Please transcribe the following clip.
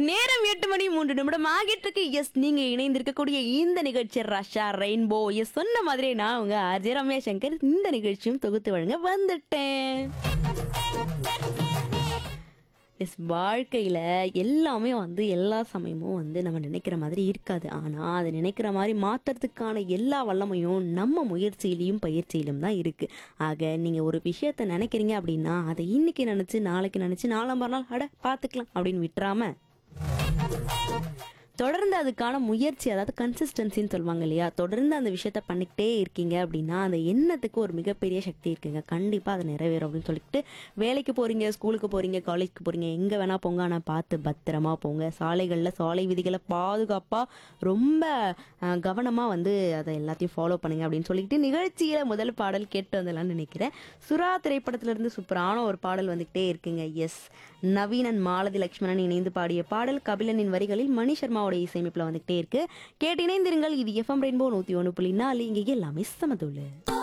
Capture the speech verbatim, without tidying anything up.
நேரம் எட்டு மணி மூன்று நிமிடம் ஆகிட்டு இருக்கு. எஸ், நீங்க இணைந்திருக்கக்கூடிய இந்த நிகழ்ச்சி ரஷா ரெயின்போ. எஸ், சொன்ன மாதிரி நான் உங்க ஆர்ஜே ரம்யா சங்கர் இந்த நிகழ்ச்சியும் தொகுத்து வழங்க வந்துட்டேன். எஸ், வாழ்க்கையில் எல்லாமே வந்து எல்லா சமயமும் வந்து நம்ம நினைக்கிற மாதிரி இருக்காது. ஆனால் அதை நினைக்கிற மாதிரி மாற்றுறதுக்கான எல்லா வல்லமையும் நம்ம முயற்சியிலையும் பயிற்சியிலும் தான் இருக்குது. ஆக நீங்கள் ஒரு விஷயத்த நினைக்கிறீங்க அப்படின்னா அதை இன்னைக்கு நினச்சி நாளைக்கு நினச்சி நாலாம் மறுநாள் அட பார்த்துக்கலாம் அப்படின்னு விட்டுறாம தொடர்ந்து அதுக்கான முயற்சி, அதாவது கன்சிஸ்டன்சின்னு சொல்லுவாங்க இல்லையா, தொடர்ந்து அந்த விஷயத்த பண்ணிக்கிட்டே இருக்கீங்க அப்படின்னா அந்த எண்ணத்துக்கு ஒரு மிகப்பெரிய சக்தி இருக்குங்க. கண்டிப்பாக அது நிறைவேறும் அப்படின்னு சொல்லிட்டு வேலைக்கு போகிறீங்க, ஸ்கூலுக்கு போகிறீங்க, காலேஜுக்கு போகிறீங்க, எங்கே வேணால் போங்க, ஆனால் பார்த்து பத்திரமா போங்க. சாலைகளில் சாலை விதிகளை பாதுகாப்பாக ரொம்ப கவனமாக வந்து அதை எல்லாத்தையும் ஃபாலோ பண்ணுங்க அப்படின்னு சொல்லிட்டு நிகழ்ச்சியில் முதல் பாடல் கேட்டு வந்தலான்னு நினைக்கிறேன். சுறா திரைப்படத்திலிருந்து சூப்பரான ஒரு பாடல் வந்துக்கிட்டே இருக்குங்க. எஸ், நவீனன் மாலதி லட்சுமணன் இணைந்து பாடிய பாடல் கபிலனின் வரிகளில் மணி சர்மாவோட இசையமைப்புல வந்துகிட்டே இருக்கு. கேட்டு இணைந்திருங்கள். இது எஃப்எம் ரெயின்போ நூத்தி ஒன்று புள்ளி நாலு. இங்க எல்லாமே சமதுள்ள.